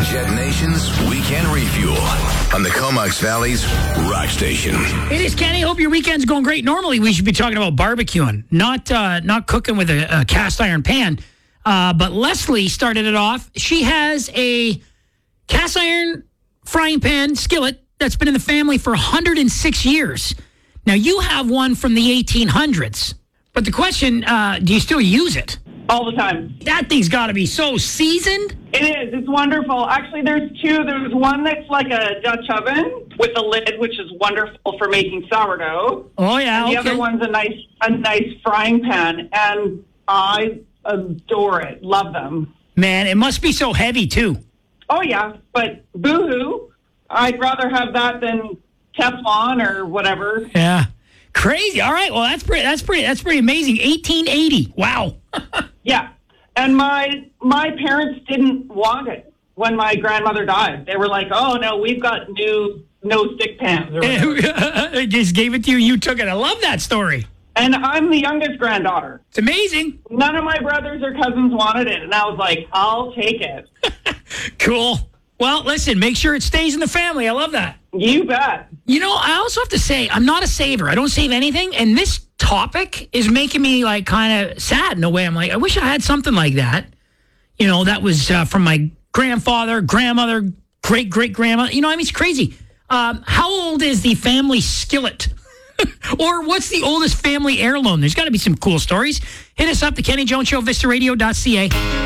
Jet Nation's Weekend Refuel on the Comox Valley's Rock Station. It is, Kenny. Hope your weekend's going great. Normally, we should be talking about barbecuing, not cooking with a cast iron pan. But Leslie started it off. She has a cast iron frying pan skillet that's been in the family for 106 years. Now, you have one from the 1800s. But the question, do you still use it? All the time. That thing's got to be so seasoned. It is. It's wonderful. Actually, there's two. There's one that's like a Dutch oven with a lid, which is wonderful for making sourdough. Oh, yeah, and the other one's a nice frying pan, and I adore it. Love them. Man, it must be so heavy, too. Oh, yeah. But boo-hoo, I'd rather have that than Teflon or whatever. Yeah. Crazy. All right. Well, that's pretty amazing. 1880. Wow. Yeah. And my parents didn't want it when my grandmother died. They were like, "Oh no, we've got new no-stick pans." They just gave it to you. You took it. I love that story. And I'm the youngest granddaughter. It's amazing. None of my brothers or cousins wanted it, and I was like, "I'll take it." Cool. Well, listen, make sure it stays in the family. I love that. You bet. You know, I also have to say, I'm not a saver. I don't save anything. And this topic is making me, like, kind of sad in a way. I'm like, I wish I had something like that. You know, that was from my grandfather, grandmother, great-great-grandma. You know, I mean, it's crazy. How old is the family skillet? Or what's the oldest family heirloom? There's got to be some cool stories. Hit us up, the Kenny Jones Show, VistaRadio.ca.